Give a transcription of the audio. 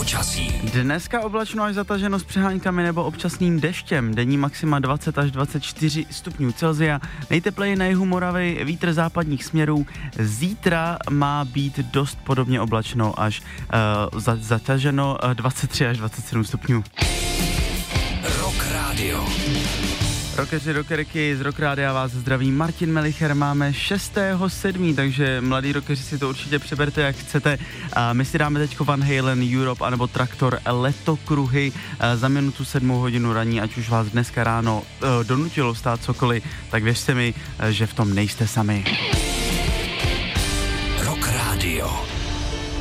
počasí. Dneska oblačno až zataženo s přeháňkami nebo občasným deštěm. Denní maxima 20 až 24 stupňů Celsia. Nejtepleji na jihu Moravy, vítr západních směrů. Zítra má být dost podobně oblačno až zataženo 23 až 27 stupňů. Rock Radio. Rockeři, rockerky z Rock Rádia vás zdraví Martin Melicher, máme 6.7., takže mladí rockeři si to určitě přeberte jak chcete. My si dáme teďko Van Halen, Europe anebo Traktor Letokruhy za minutu 7 hodinu raní, ať už vás dneska ráno donutilo vstát cokoliv, tak věřte mi, že v tom nejste sami. Rock Radio.